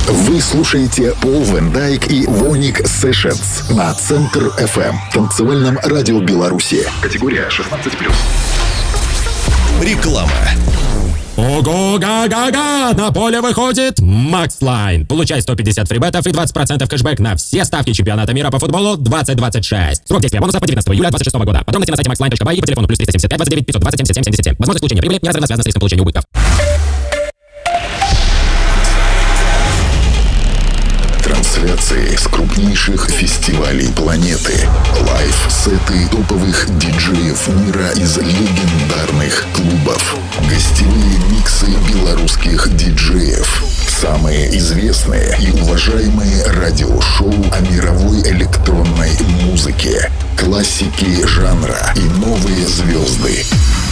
Вы слушаете Пол Ван Дайк и Воник Сэшетс на Центр FM, танцевальном радио Беларуси. Категория 16+. Реклама. Ого-га-га-га! На поле выходит Max Line. Получай 150 фрибетов и 20% кэшбэк на все ставки чемпионата мира по футболу 2026. Срок действия бонуса по 19 июля 2026 года. Подробности на сайте maxline.by и по телефону +375 29 520 77 77. Возможность получения прибыли неразрывно связана с риском получения убытков. Трансляции с крупнейших фестивалей планеты. Лайв-сеты топовых диджеев мира из легендарных клубов. Гостевые миксы белорусских диджеев. Самые известные и уважаемые радиошоу о мировой электронной музыке. Классики жанра и новые звезды.